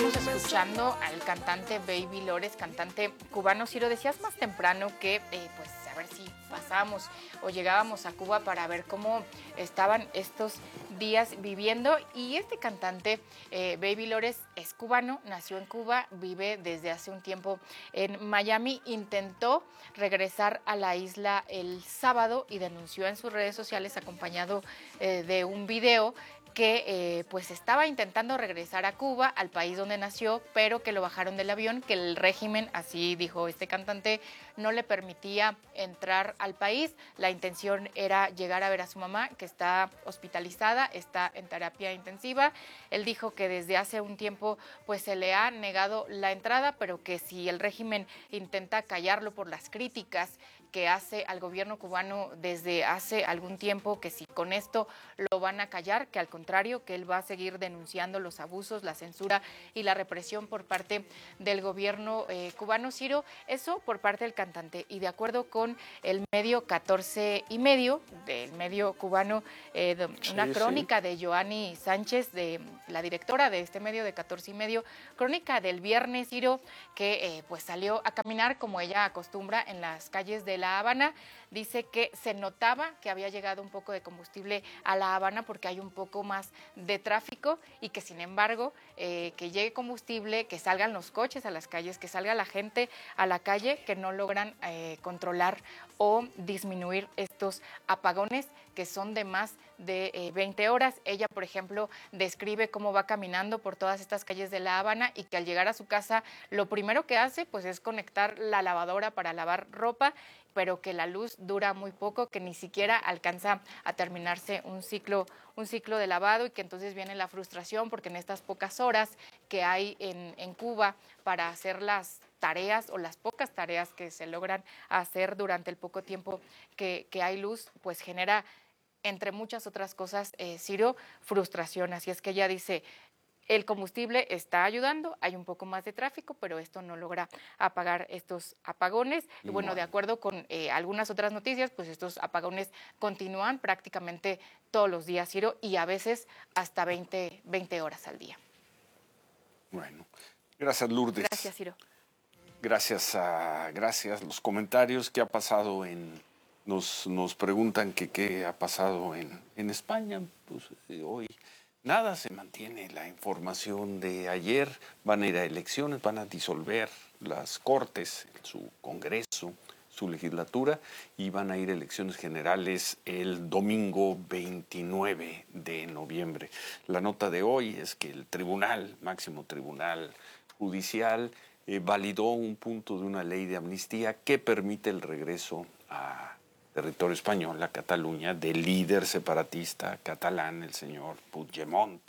Estamos escuchando al cantante Baby Lores, cantante cubano. Ciro, decías más temprano que pues a ver si pasábamos o llegábamos a Cuba para ver cómo estaban estos días viviendo. Y este cantante, Baby Lores, es cubano, nació en Cuba, vive desde hace un tiempo en Miami. Intentó regresar a la isla el sábado y denunció en sus redes sociales, acompañado de un video, que pues estaba intentando regresar a Cuba, al país donde nació, pero que lo bajaron del avión, que el régimen, así dijo este cantante, no le permitía entrar al país. La intención era llegar a ver a su mamá, que está hospitalizada, está en terapia intensiva. Él dijo que desde hace un tiempo pues se le ha negado la entrada, pero que si el régimen intenta callarlo por las críticas que hace al gobierno cubano desde hace algún tiempo, que si con esto lo van a callar, que al contrario, que él va a seguir denunciando los abusos, la censura y la represión por parte del gobierno cubano. Ciro, eso por parte del cantante. Y de acuerdo con el medio 14 y medio, del medio cubano, una crónica de Joanny Sánchez, de la directora de este medio de 14 y medio, crónica del viernes, Ciro, que pues salió a caminar como ella acostumbra en las calles de La Habana. Dice que se notaba que había llegado un poco de combustible a La Habana porque hay un poco más de tráfico y que sin embargo que llegue combustible, que salgan los coches a las calles, que salga la gente a la calle, que no logran controlar o disminuir estos apagones que son de más de 20 horas. Ella, por ejemplo, describe cómo va caminando por todas estas calles de La Habana y que al llegar a su casa lo primero que hace pues es conectar la lavadora para lavar ropa, pero que la luz dura muy poco, que ni siquiera alcanza a terminarse un ciclo de lavado, y que entonces viene la frustración porque en estas pocas horas que hay en Cuba para hacer las tareas o las pocas tareas que se logran hacer durante el poco tiempo que hay luz, pues genera, entre muchas otras cosas, Ciro, frustración. Así es que ella dice, el combustible está ayudando, hay un poco más de tráfico, pero esto no logra apagar estos apagones. Y bueno, de acuerdo con algunas otras noticias, pues estos apagones continúan prácticamente todos los días, Ciro, y a veces hasta 20 horas al día. Bueno, gracias, Lourdes. Gracias, Ciro. Gracias. Los comentarios, ¿qué ha pasado nos preguntan que qué ha pasado en España? Pues hoy nada, se mantiene la información de ayer. Van a ir a elecciones, van a disolver las Cortes, su Congreso, su legislatura, y van a ir a elecciones generales el domingo 29 de noviembre. La nota de hoy es que el máximo tribunal judicial, validó un punto de una ley de amnistía que permite el regreso a territorio español, a Cataluña, del líder separatista catalán, el señor Puigdemont.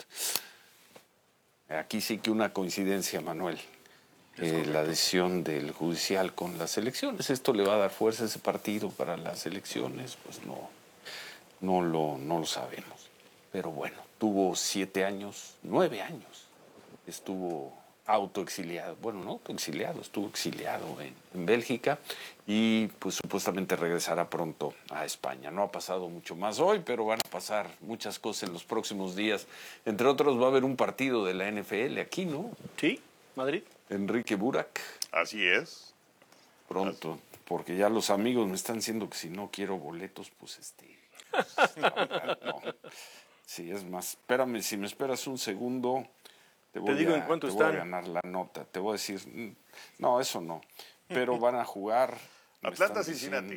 Aquí sí que una coincidencia, Manuel, la decisión del judicial con las elecciones. Esto le va a dar fuerza a ese partido para las elecciones, pues no lo sabemos. Pero bueno, tuvo 9 años, estuvo autoexiliado, bueno, no autoexiliado, estuvo exiliado en Bélgica, y pues supuestamente regresará pronto a España. No ha pasado mucho más hoy, pero van a pasar muchas cosas en los próximos días. Entre otros, va a haber un partido de la NFL aquí, ¿no? Sí, Madrid. Enrique Burak. Así es. Pronto, porque ya los amigos me están diciendo que si no quiero boletos, pues no. Sí, es más, espérame, si me esperas un segundo, te digo en cuánto están. Voy a ganar la nota. Te voy a decir, no, eso no. Pero van a jugar. Atlanta, Cincinnati.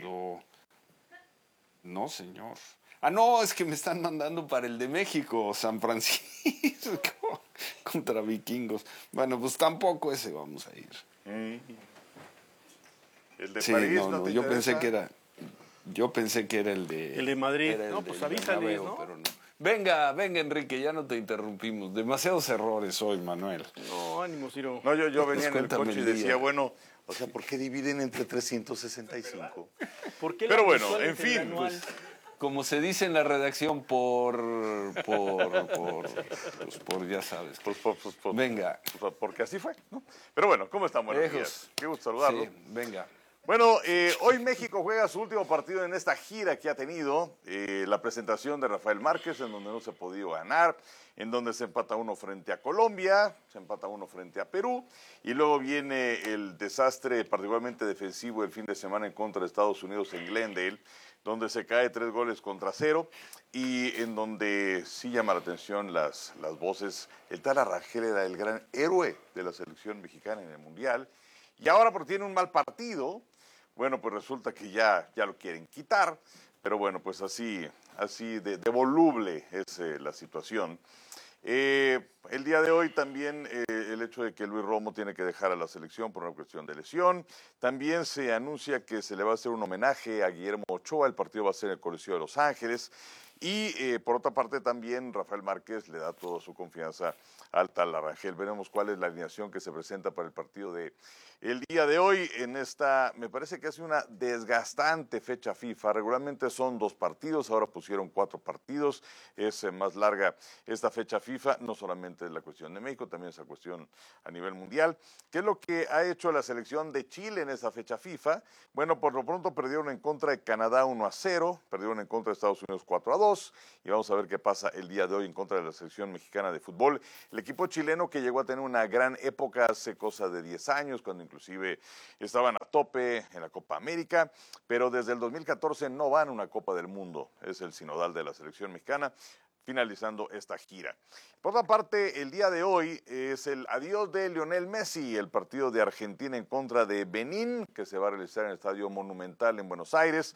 No, señor. No, es que me están mandando para el de México, San Francisco, contra Vikingos. Bueno, pues tampoco ese vamos a ir. El de París, no, yo pensé que era el de... El de Madrid. No, pues avísales, ¿no? Pero no. Venga, Enrique, ya no te interrumpimos. Demasiados errores hoy, Manuel. No, ánimo, Ciro. No, yo venía en el coche y decía, bueno, o sea, ¿por qué dividen entre 365? Pero bueno, en fin. Pues, como se dice en la redacción, ya sabes. Pues, venga. Porque así fue, ¿no? Pero bueno, ¿cómo están? Buenos días. Qué gusto saludarlo. Sí, venga. Bueno, hoy México juega su último partido en esta gira que ha tenido, la presentación de Rafael Márquez, en donde no se ha podido ganar, en donde se empata uno frente a Colombia, se empata uno frente a Perú, y luego viene el desastre particularmente defensivo el fin de semana en contra de Estados Unidos en Glendale, donde se cae 3-0, y en donde sí llama la atención las voces. El tal Arrangel era el gran héroe de la selección mexicana en el Mundial, y ahora porque tiene un mal partido, bueno, pues resulta que ya lo quieren quitar, pero bueno, pues así de voluble es la situación. El día de hoy también el hecho de que Luis Romo tiene que dejar a la selección por una cuestión de lesión. También se anuncia que se le va a hacer un homenaje a Guillermo Ochoa, el partido va a ser en el Coliseo de Los Ángeles. Y por otra parte también Rafael Márquez le da toda su confianza al tal Arrangel. Veremos cuál es la alineación que se presenta para el partido de el día de hoy en esta, me parece que es una desgastante fecha FIFA. Regularmente son 2 partidos, ahora pusieron 4 partidos. Es más larga esta fecha FIFA, no solamente es la cuestión de México, también es la cuestión a nivel mundial. ¿Qué es lo que ha hecho la selección de Chile en esa fecha FIFA? Bueno, por lo pronto perdieron en contra de Canadá 1-0, perdieron en contra de Estados Unidos 4-2, y vamos a ver qué pasa el día de hoy en contra de la selección mexicana de fútbol. El equipo chileno que llegó a tener una gran época hace cosa de 10 años, cuando inclusive estaban a tope en la Copa América, pero desde el 2014 no van a una Copa del Mundo, es el sinodal de la selección mexicana, finalizando esta gira. Por otra parte, el día de hoy es el adiós de Lionel Messi, el partido de Argentina en contra de Benín, que se va a realizar en el Estadio Monumental en Buenos Aires.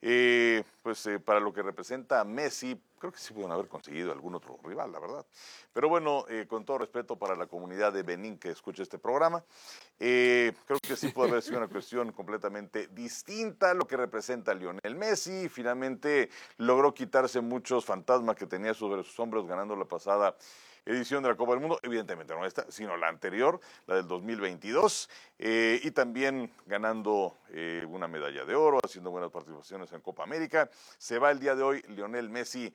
Para lo que representa a Messi, creo que sí pudieron haber conseguido algún otro rival, la verdad. Pero bueno, con todo respeto para la comunidad de Benín que escucha este programa, creo que sí puede haber sido una cuestión completamente distinta lo que representa a Lionel Messi. Finalmente logró quitarse muchos fantasmas que tenía sobre sus hombros ganando la pasada edición de la Copa del Mundo, evidentemente no esta, sino la anterior, la del 2022, y también ganando una medalla de oro, haciendo buenas participaciones en Copa América. Se va el día de hoy Lionel Messi.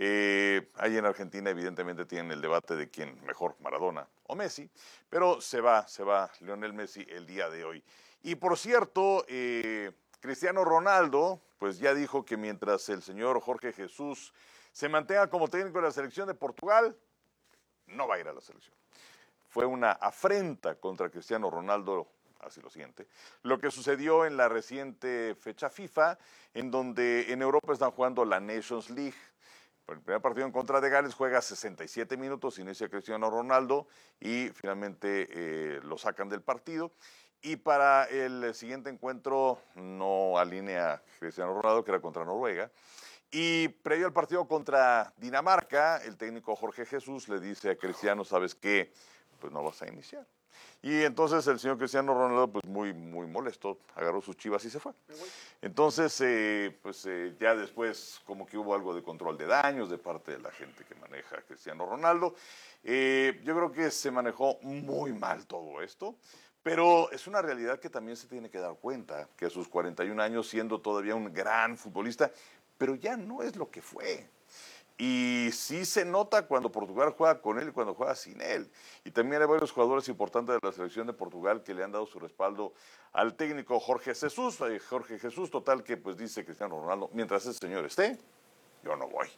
Ahí en Argentina evidentemente tienen el debate de quién mejor, Maradona o Messi, pero se va Lionel Messi el día de hoy. Y por cierto, Cristiano Ronaldo, pues ya dijo que mientras el señor Jorge Jesús se mantenga como técnico de la selección de Portugal, no va a ir a la selección. Fue una afrenta contra Cristiano Ronaldo, así lo siente, lo que sucedió en la reciente fecha FIFA, en donde en Europa están jugando la Nations League. El primer partido en contra de Gales juega 67 minutos, inicia Cristiano Ronaldo y finalmente lo sacan del partido. Y para el siguiente encuentro no alinea Cristiano Ronaldo, que era contra Noruega. Y previo al partido contra Dinamarca, el técnico Jorge Jesús le dice a Cristiano, ¿sabes qué? Pues no vas a iniciar. Y entonces el señor Cristiano Ronaldo, pues muy molesto, agarró sus chivas y se fue. Entonces, ya después como que hubo algo de control de daños de parte de la gente que maneja a Cristiano Ronaldo. Yo creo que se manejó muy mal todo esto. Pero es una realidad que también se tiene que dar cuenta, que a sus 41 años, siendo todavía un gran futbolista, pero ya no es lo que fue. Y sí se nota cuando Portugal juega con él y cuando juega sin él. Y también hay varios jugadores importantes de la selección de Portugal que le han dado su respaldo al técnico Jorge Jesús. Total, que pues dice Cristiano Ronaldo, mientras ese señor esté, yo no voy.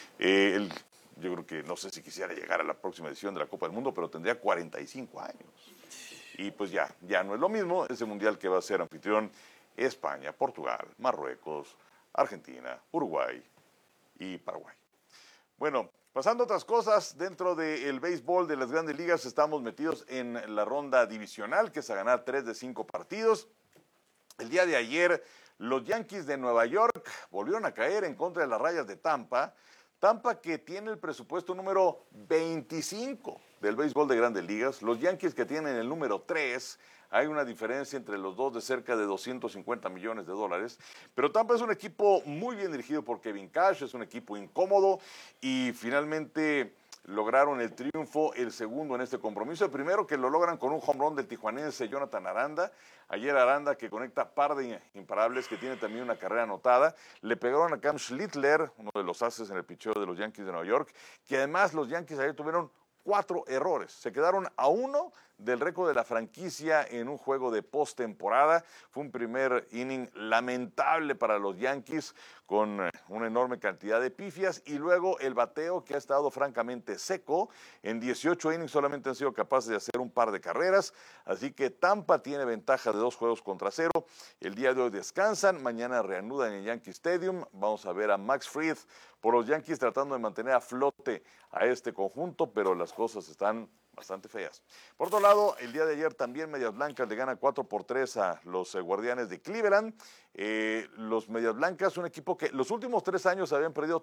Yo creo que no sé si quisiera llegar a la próxima edición de la Copa del Mundo, pero tendría 45 años. Y pues ya no es lo mismo ese mundial que va a ser anfitrión España, Portugal, Marruecos, Argentina, Uruguay y Paraguay. Bueno, pasando a otras cosas, dentro del béisbol de las grandes ligas estamos metidos en la ronda divisional, que es a ganar 3 de 5 partidos. El día de ayer, los Yankees de Nueva York volvieron a caer en contra de las Rayas de Tampa. Tampa, que tiene el presupuesto número 25 del béisbol de grandes ligas. Los Yankees, que tienen el número 3. Hay una diferencia entre los dos de cerca de $250 millones. Pero Tampa es un equipo muy bien dirigido por Kevin Cash, es un equipo incómodo y finalmente lograron el triunfo, el segundo en este compromiso. El primero que lo logran con un home run del tijuanense Jonathan Aranda. Ayer Aranda, que conecta par de imparables, que tiene también una carrera anotada. Le pegaron a Cam Schlittler, uno de los ases en el picheo de los Yankees de Nueva York, que además los Yankees ayer tuvieron 4 errores. Se quedaron a 1 del récord de la franquicia en un juego de postemporada. Fue un primer inning lamentable para los Yankees con una enorme cantidad de pifias y luego el bateo que ha estado francamente seco. En 18 innings solamente han sido capaces de hacer un par de carreras, así que Tampa tiene ventaja de 2-0. El día de hoy descansan, mañana reanudan en Yankee Stadium. Vamos a ver a Max Fried por los Yankees tratando de mantener a flote a este conjunto, pero las cosas están bastante feas. Por otro lado, el día de ayer también Medias Blancas le gana 4-3 a los Guardianes de Cleveland. Los Medias Blancas, un equipo que los últimos 3 años habían perdido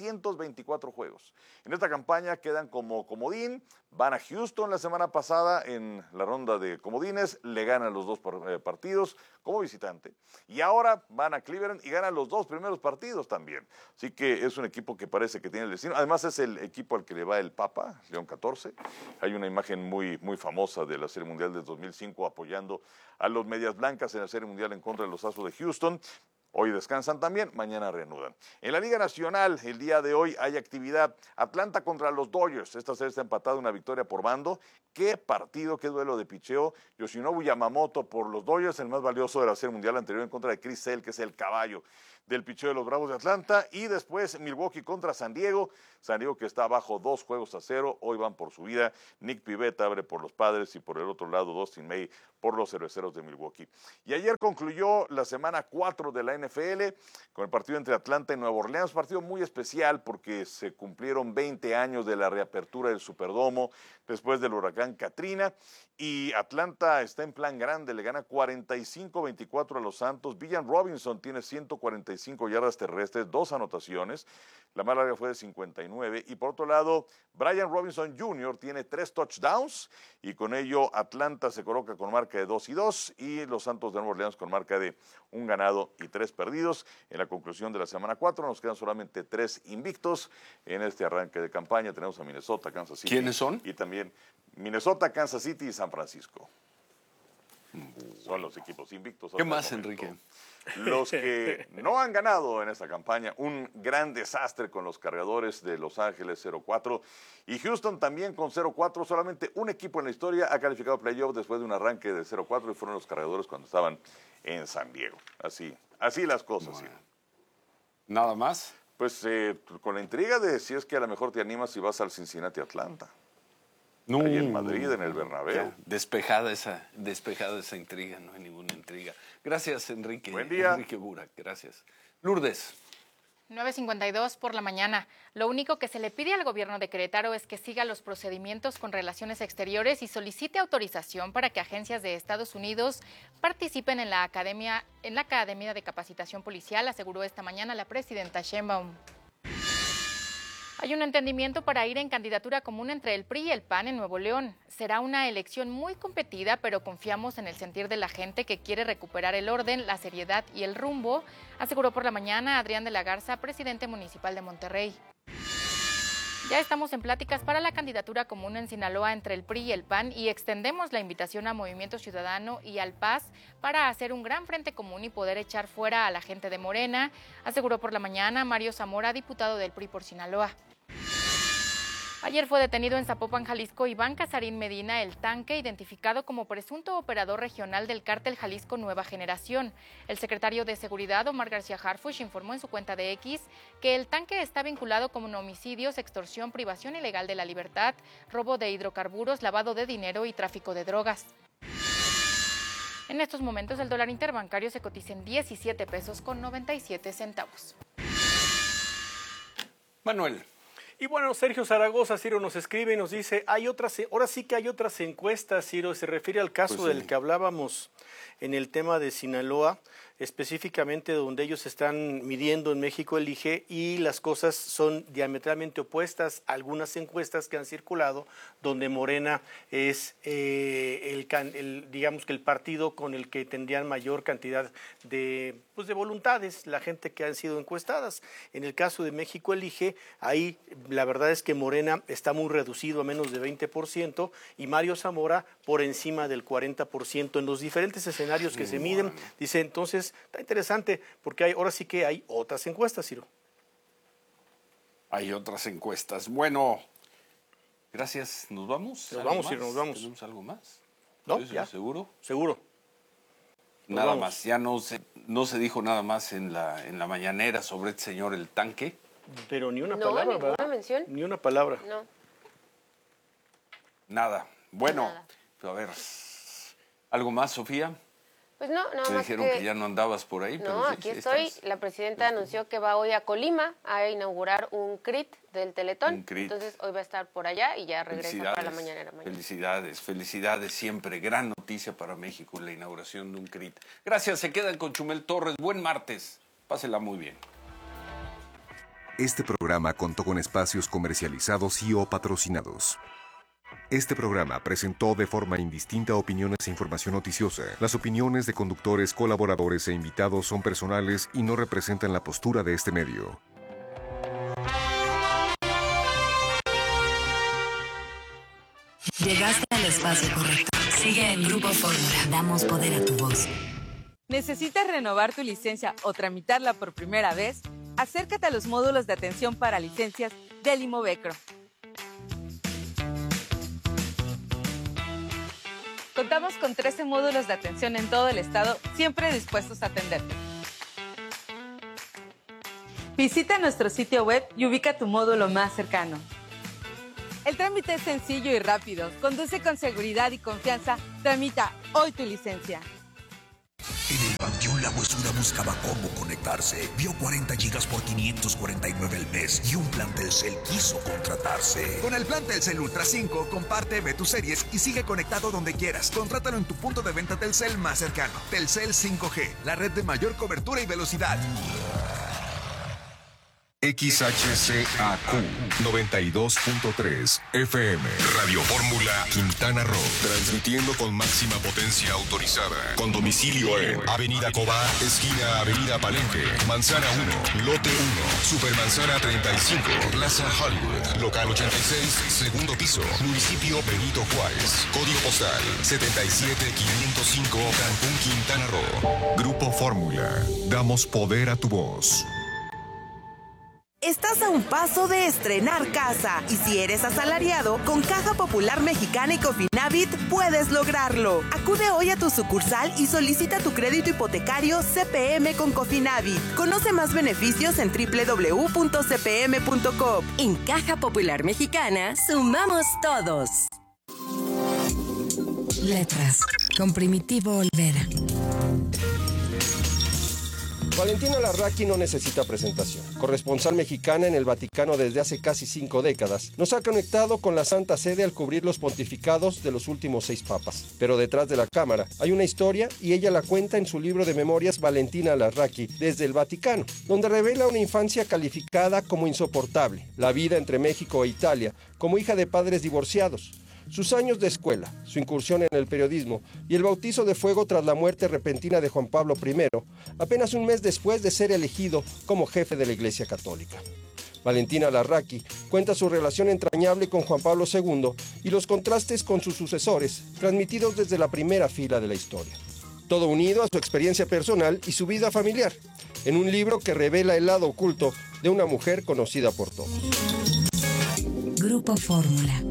324 juegos. En esta campaña quedan como comodín, van a Houston la semana pasada en la ronda de comodines, le ganan los 2 partidos como visitante. Y ahora van a Cleveland y ganan los 2 primeros partidos también. Así que es un equipo que parece que tiene el destino. Además es el equipo al que le va el Papa, León XIV. Hay una imagen muy famosa de la Serie Mundial de 2005 apoyando a los Medias Blancas en la Serie Mundial en contra de los Astros de Houston. Hoy descansan también, mañana reanudan. En la Liga Nacional, el día de hoy hay actividad. Atlanta contra los Dodgers. Esta serie está empatada, una victoria por bando. Qué partido, qué duelo de picheo. Yoshinobu Yamamoto por los Dodgers, el más valioso de la Serie Mundial anterior en contra de Chris Sale, que es el caballo del picheo de los Bravos de Atlanta. Y después Milwaukee contra San Diego. San Diego que está abajo 2-0. Hoy van por su vida. Nick Pivetta abre por los Padres y por el otro lado Dustin May por los Cerveceros de Milwaukee. Y ayer concluyó la semana 4 de la NFL con el partido entre Atlanta y Nueva Orleans. Partido muy especial porque se cumplieron 20 años de la reapertura del Superdomo después del huracán Katrina. Y Atlanta está en plan grande, le gana 45-24 a los Santos. Villan Robinson tiene 145 yardas terrestres, 2 anotaciones. La más larga fue de 59. Y por otro lado, Brian Robinson Jr. tiene 3 touchdowns. Y con ello Atlanta se coloca con marca de 2-2. Y los Santos de Nueva Orleans con marca de 1 ganado y 3 perdidos. En la conclusión de la semana 4 nos quedan solamente 3 invictos. En este arranque de campaña tenemos a Minnesota, Kansas City. ¿Quiénes son? Y también Minnesota, Kansas City y San Francisco. Son los equipos invictos. ¿Qué más, Enrique? Los que no han ganado en esta campaña, un gran desastre con los Cargadores de Los Ángeles 0-4 y Houston también con 0-4. Solamente un equipo en la historia ha calificado playoff después de un arranque de 0-4 y fueron los Cargadores cuando estaban en San Diego. Así las cosas. Bueno. ¿Nada más? Pues con la intriga de si es que a lo mejor te animas y vas al Cincinnati Atlanta. No. Ahí en Madrid, en el Bernabéu. Ya, despejada esa intriga, no hay ninguna intriga. Gracias, Enrique. Buen día. Enrique Burak, gracias. Lourdes. 9:52 por la mañana. Lo único que se le pide al gobierno de Querétaro es que siga los procedimientos con relaciones exteriores y solicite autorización para que agencias de Estados Unidos participen en la Academia de Capacitación Policial, aseguró esta mañana la presidenta Sheinbaum. Hay un entendimiento para ir en candidatura común entre el PRI y el PAN en Nuevo León. Será una elección muy competida, pero confiamos en el sentir de la gente que quiere recuperar el orden, la seriedad y el rumbo, aseguró por la mañana Adrián de la Garza, presidente municipal de Monterrey. Ya estamos en pláticas para la candidatura común en Sinaloa entre el PRI y el PAN y extendemos la invitación a Movimiento Ciudadano y al PAS para hacer un gran frente común y poder echar fuera a la gente de Morena, aseguró por la mañana Mario Zamora, diputado del PRI por Sinaloa. Ayer fue detenido en Zapopan, Jalisco, Iván Casarín Medina, el tanque, identificado como presunto operador regional del cártel Jalisco Nueva Generación. El secretario de Seguridad, Omar García Harfuch, informó en su cuenta de X que el tanque está vinculado con homicidios, extorsión, privación ilegal de la libertad, robo de hidrocarburos, lavado de dinero y tráfico de drogas. En estos momentos el dólar interbancario se cotiza en 17 pesos con 97 centavos. Manuel. Y bueno, Sergio Zaragoza, Ciro, nos escribe y nos dice, ahora sí que hay otras encuestas, Ciro, se refiere al caso Pues sí. del que hablábamos en el tema de Sinaloa, específicamente donde ellos están midiendo en México Elige y las cosas son diametralmente opuestas a algunas encuestas que han circulado donde Morena es digamos que el partido con el que tendrían mayor cantidad de voluntades, la gente que han sido encuestadas. En el caso de México Elige, ahí la verdad es que Morena está muy reducido a menos de 20% y Mario Zamora por encima del 40% en los diferentes escenarios que se miden. Dice, entonces, está interesante porque ahora sí que hay otras encuestas, Ciro. Hay otras encuestas. Bueno, gracias. ¿Nos vamos? Nos vamos, Ciro, nos vamos. ¿Tenemos algo más? ¿No? ¿Eso ¿Ya? seguro? Seguro. Nada vamos. más, ya no se dijo nada más en la mañanera sobre este señor el tanque. Pero ni una No, palabra, ninguna ¿verdad? mención. Ni una palabra. No. Nada. Bueno, Nada. a ver, ¿algo más, Sofía? Pues no, nada Te más dijeron que ya no andabas por ahí, pero No, sí, aquí sí estoy. estás. La presidenta anunció que va hoy a Colima a inaugurar un CRIT del Teletón. Un CRIT. Entonces hoy va a estar por allá y ya regresa para la mañanera mañana. Felicidades siempre. Gran noticia para México, la inauguración de un CRIT. Gracias, se quedan con Chumel Torres. Buen martes. Pásela muy bien. Este programa contó con espacios comercializados y o patrocinados. Este programa presentó de forma indistinta opiniones e información noticiosa. Las opiniones de conductores, colaboradores e invitados son personales y no representan la postura de este medio. Llegaste al espacio correcto. Sigue en Grupo Fórmula. Damos poder a tu voz. ¿Necesitas renovar tu licencia o tramitarla por primera vez? Acércate a los módulos de atención para licencias del Imovecro. Contamos con 13 módulos de atención en todo el estado, siempre dispuestos a atenderte. Visita nuestro sitio web y ubica tu módulo más cercano. El trámite es sencillo y rápido. Conduce con seguridad y confianza. Tramita hoy tu licencia. En el Panteón La Huesuda buscaba cómo conectarse. Vio 40 gigas por 549 al mes y un plan Telcel quiso contratarse. Con el plan Telcel Ultra 5, comparte, ve tus series y sigue conectado donde quieras. Contrátalo en tu punto de venta Telcel más cercano. Telcel 5G, la red de mayor cobertura y velocidad. XHCAQ 92.3 FM Radio Fórmula Quintana Roo. Transmitiendo con máxima potencia autorizada. Con domicilio en Avenida Cobá, esquina Avenida Palenque, Manzana 1, Lote 1, Supermanzana 35, Plaza Hollywood, Local 86, segundo piso, Municipio Benito Juárez. Código postal 77505, Cancún, Quintana Roo. Grupo Fórmula. Damos poder a tu voz. Estás a un paso de estrenar casa y si eres asalariado, con Caja Popular Mexicana y Cofinavit puedes lograrlo. Acude hoy a tu sucursal y solicita tu crédito hipotecario CPM con Cofinavit. Conoce más beneficios en www.cpm.com. En Caja Popular Mexicana, sumamos todos. Letras, con Primitivo Olvera. Valentina Larraqui no necesita presentación. Corresponsal mexicana en el Vaticano desde hace casi 5 décadas, nos ha conectado con la Santa Sede al cubrir los pontificados de los últimos 6 papas. Pero detrás de la cámara hay una historia y ella la cuenta en su libro de memorias Valentina Larraqui desde el Vaticano, donde revela una infancia calificada como insoportable, la vida entre México e Italia, como hija de padres divorciados, sus años de escuela, su incursión en el periodismo y el bautizo de fuego tras la muerte repentina de Juan Pablo I, apenas un mes después de ser elegido como jefe de la Iglesia Católica. Valentina Larraqui cuenta su relación entrañable con Juan Pablo II y los contrastes con sus sucesores, transmitidos desde la primera fila de la historia. Todo unido a su experiencia personal y su vida familiar, en un libro que revela el lado oculto de una mujer conocida por todos. Grupo Fórmula.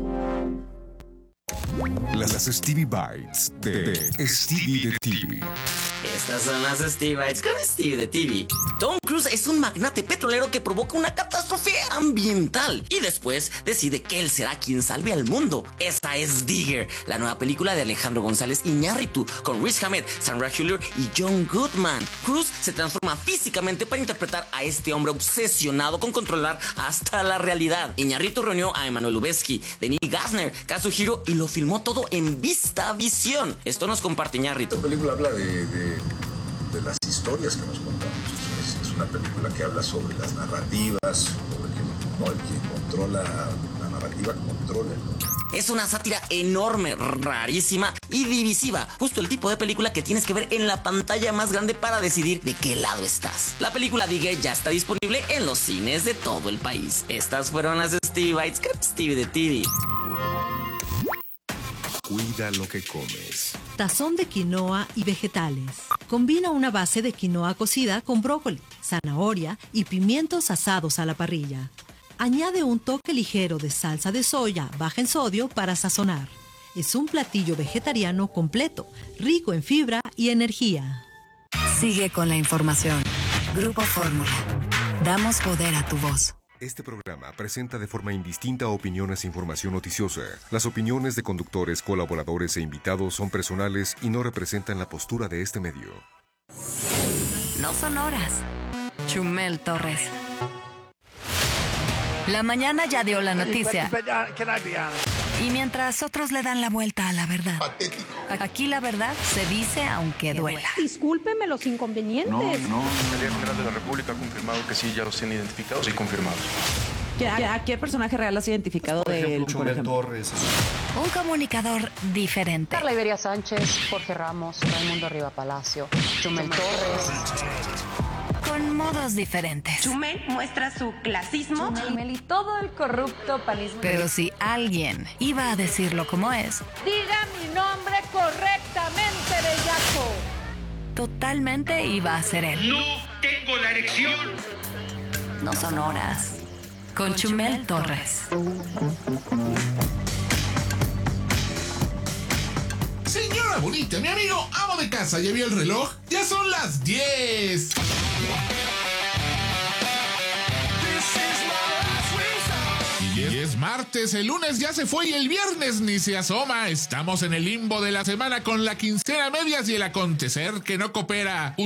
Las Stevie Bites de Stevie de TV. Estas son las Stevie Bites con Stevie de TV. Tom Cruise es un magnate petrolero que provoca una catástrofe ambiental y después decide que él será quien salve al mundo. Esa es Digger, la nueva película de Alejandro González Iñárritu con Riz Ahmed, Sandra Hüller y John Goodman. Cruise se transforma físicamente para interpretar a este hombre obsesionado con controlar hasta la realidad. Iñárritu reunió a Emmanuel Lubezki, Denis Gassner, Kazuhiro y lo filmó todo en VistaVision. Esto nos comparte Iñárritu. Esta película habla de las historias que nos contamos. Es una película que habla sobre las narrativas, sobre el que controla la narrativa, controla el mundo. Es una sátira enorme, rarísima y divisiva. Justo el tipo de película que tienes que ver en la pantalla más grande para decidir de qué lado estás. La película Digger ya está disponible en los cines de todo el país. Estas fueron las Stevie Bites con Stevie de TV. Cuida lo que comes. Tazón de quinoa y vegetales. Combina una base de quinoa cocida con brócoli, zanahoria y pimientos asados a la parrilla. Añade un toque ligero de salsa de soya baja en sodio para sazonar. Es un platillo vegetariano completo, rico en fibra y energía. Sigue con la información. Grupo Fórmula. Damos poder a tu voz. Este programa presenta de forma indistinta opiniones e información noticiosa. Las opiniones de conductores, colaboradores e invitados son personales y no representan la postura de este medio. No son horas. Chumel Torres. La mañana ya dio la noticia. Y mientras otros le dan la vuelta a la verdad. Aquí la verdad se dice aunque duela. Discúlpeme los inconvenientes. No. La Fiscalía General de la República ha confirmado que sí, ya los tienen identificados y confirmados. ¿A qué personaje real has identificado de él, por ejemplo? Torres. Un comunicador diferente. Carla Iberia Sánchez, Jorge Ramos, Raimundo Arriba Palacio, Chumel Torres. Con modos diferentes. Chumel muestra su clasismo. Chumel y todo el corrupto panismo. Pero si alguien iba a decirlo como es, diga mi nombre correctamente, bellaco. Totalmente iba a ser él. No tengo la erección. No son horas. Con Chumel Torres. Señora bonita, mi amigo amo de casa, ¿ya vio el reloj? Ya son las 10. Y es martes, el lunes ya se fue y el viernes ni se asoma. Estamos en el limbo de la semana con la quincena a medias y el acontecer que no coopera.